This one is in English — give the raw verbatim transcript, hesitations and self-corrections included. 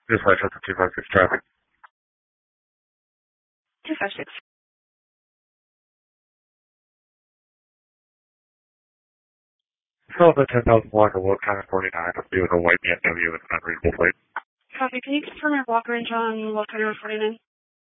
Dispatch up to two five six traffic. two five six. So the ten thousand block of Will County forty-nine is due with a white B M W with an unreadable plate. Copy. Can you confirm your block range on Will County forty-nine?